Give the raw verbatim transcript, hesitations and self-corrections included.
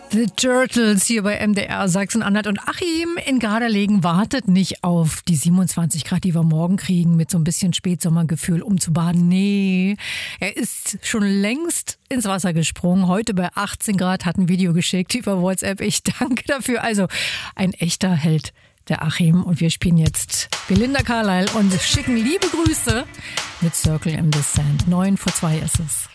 The Turtles hier bei M D R Sachsen-Anhalt. Und Achim in Garderlegen wartet nicht auf die siebenundzwanzig Grad, die wir morgen kriegen, mit so ein bisschen Spätsommergefühl, um zu baden. Nee, er ist schon längst ins Wasser gesprungen. Heute bei achtzehn Grad, hat ein Video geschickt über WhatsApp. Ich danke dafür. Also ein echter Held, der Achim. Und wir spielen jetzt Belinda Carlisle und schicken liebe Grüße mit Circle in the Sand. Neun vor zwei ist es.